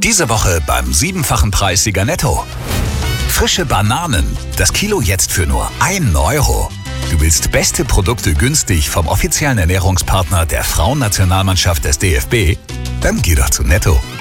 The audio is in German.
Diese Woche beim 7-fachen Preissieger Netto. Frische Bananen, das Kilo jetzt für nur 1 Euro. Du willst beste Produkte günstig vom offiziellen Ernährungspartner der Frauennationalmannschaft des DFB? Dann geh doch zu Netto.